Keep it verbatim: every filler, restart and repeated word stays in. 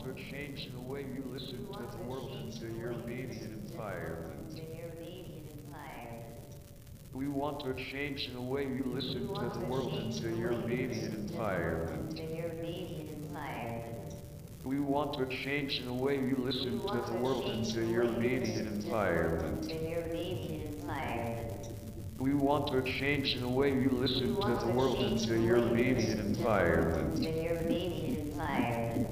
to change the way you listen to the world into your media environment. We want to change the way you listen to the world into your media environment. We want to change the way you listen to the world into your media environment. We want to change the way you listen to the world into your media environment.